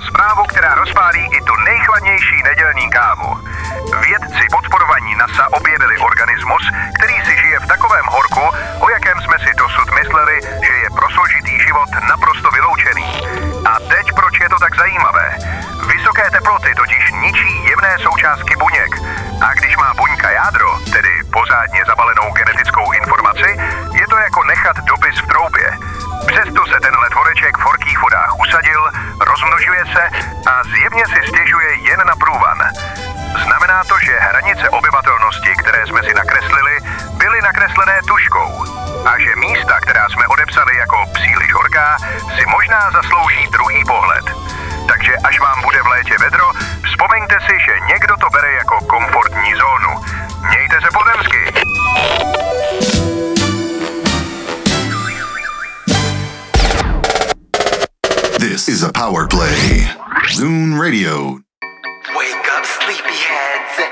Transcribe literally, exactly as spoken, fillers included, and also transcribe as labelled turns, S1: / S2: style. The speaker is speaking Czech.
S1: zprávu, která rozpálí i tu nejchladnější nedělní kávu. Vědci podporovaní NASA objevili organismus, který si žije v takovém horku, o jakém jsme si dosud mysleli, že je pro složitý život naprosto vyloučený. A teď proč je to tak zajímavé? Vysoké teploty totiž ničí jemné součástky buněk. A když má buňka jádro, tedy pořádně zabalenou genetickou informaci, je to jako nechat dopis v troubě. Přesto se tenhle tvoreček v horkých vodách usadil, rozmnožuje se a zjevně si stěžuje jen na průvan. Znamená to, že hranice obyvatelnosti, které jsme si nakreslili, byly nakreslené tužkou. A že místa, která jsme odepsali jako příliš horká, si možná zaslouží druhý pohled. Takže až vám bude v létě vedro, vzpomeňte si, že někdo to bere jako komfortní zónu. Mějte se pozemsky!
S2: This is a power play. Zune Radio.
S3: Wake up, sleepyheads.